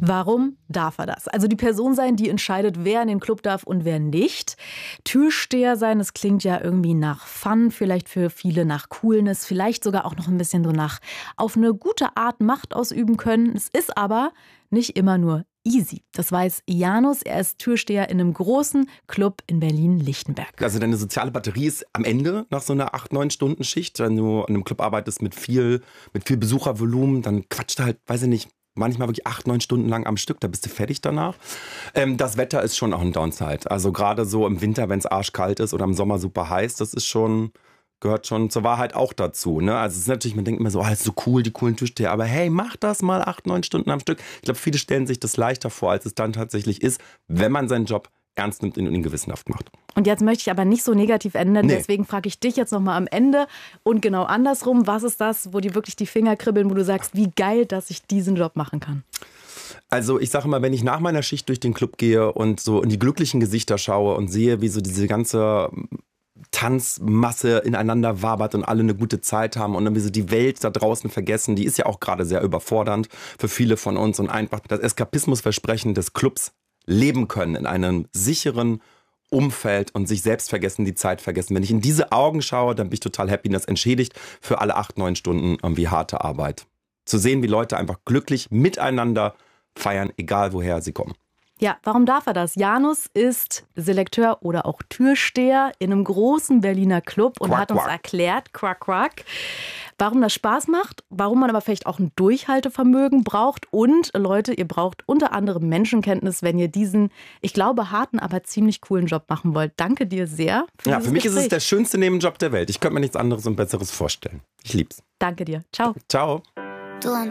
Warum darf er das? Also die Person sein, die entscheidet, wer in den Club darf und wer nicht. Türsteher sein, das klingt ja irgendwie nach Fun, vielleicht für viele nach Coolness, vielleicht sogar auch noch ein bisschen so nach auf eine gute Art Macht ausüben können. Es ist aber nicht immer nur easy. Das weiß Janus. Er ist Türsteher in einem großen Club in Berlin-Lichtenberg. Also deine soziale Batterie ist am Ende nach so einer 8-9-Stunden-Schicht. Wenn du an einem Club arbeitest mit viel Besuchervolumen, dann quatscht du halt, weiß ich nicht, manchmal wirklich 8-9 Stunden lang am Stück, da bist du fertig danach. Das Wetter ist schon auch ein Downside. Also gerade so im Winter, wenn es arschkalt ist oder im Sommer super heiß, das ist schon, gehört schon zur Wahrheit auch dazu. Ne? Also es ist natürlich, man denkt immer so, das ist so cool, die coolen Türsteher, aber hey, mach das mal 8-9 Stunden am Stück. Ich glaube, viele stellen sich das leichter vor, als es dann tatsächlich ist, wenn man seinen Job ernst nimmt und ihn gewissenhaft macht. Und jetzt möchte ich aber nicht so negativ enden, deswegen frage ich dich jetzt nochmal am Ende und genau andersrum, was ist das, wo dir wirklich die Finger kribbeln, wo du sagst, wie geil, dass ich diesen Job machen kann? Also ich sage mal, wenn ich nach meiner Schicht durch den Club gehe und so in die glücklichen Gesichter schaue und sehe, wie so diese ganze Tanzmasse ineinander wabert und alle eine gute Zeit haben und dann wie so die Welt da draußen vergessen, die ist ja auch gerade sehr überfordernd für viele von uns und einfach das Eskapismusversprechen des Clubs leben können in einem sicheren Umfeld und sich selbst vergessen, die Zeit vergessen. Wenn ich in diese Augen schaue, dann bin ich total happy und das entschädigt für alle 8-9 Stunden irgendwie harte Arbeit. Zu sehen, wie Leute einfach glücklich miteinander feiern, egal woher sie kommen. Ja, warum darf er das? Janus ist Selekteur oder auch Türsteher in einem großen Berliner Club und hat uns erklärt, warum das Spaß macht, warum man aber vielleicht auch ein Durchhaltevermögen braucht und Leute, ihr braucht unter anderem Menschenkenntnis, wenn ihr diesen, ich glaube, harten, aber ziemlich coolen Job machen wollt. Danke dir sehr für mich Gespräch. Ist es der schönste Nebenjob der Welt. Ich könnte mir nichts anderes und Besseres vorstellen. Ich lieb's. Danke dir. Ciao. Ciao. Du und